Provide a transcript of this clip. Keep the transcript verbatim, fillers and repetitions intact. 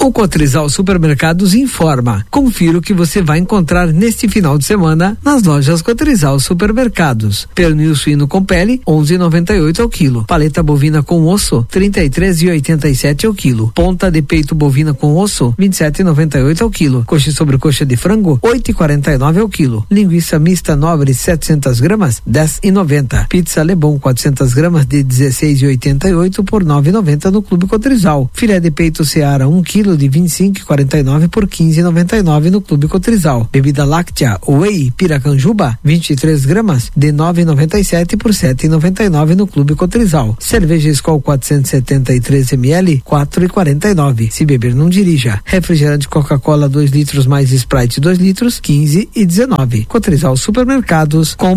O Cotrizal Supermercados informa. Confira o que você vai encontrar neste final de semana nas lojas Cotrizal Supermercados. Pernil suíno com pele, onze reais e noventa e oito centavos ao quilo. Paleta bovina com osso, trinta e três reais e oitenta e sete centavos ao quilo. Ponta de peito bovina com osso, vinte e sete reais e noventa e oito centavos ao quilo. Coxa sobre coxa de frango, oito reais e quarenta e nove centavos ao quilo. Linguiça mista nobre, setecentas gramas, dez reais e noventa centavos. Pizza Lebon, quatrocentas gramas de dezesseis reais e oitenta e oito centavos por nove reais e noventa centavos no Clube Cotrizal. Filé de peito Seara, um quilo de vinte e cinco reais e quarenta e nove centavos por quinze reais e noventa e nove centavos no Clube Cotrizal. Bebida láctea Whey Piracanjuba, vinte e três gramas de nove reais e noventa e sete centavos por sete reais e noventa e nove centavos no Clube Cotrizal. Cerveja Skol quatrocentos e setenta e três mililitros, quatro reais e quarenta e nove centavos. Se beber, não dirija. Refrigerante Coca-Cola dois litros mais Sprite dois litros, quinze reais e dezenove centavos. Cotrizal Supermercados, com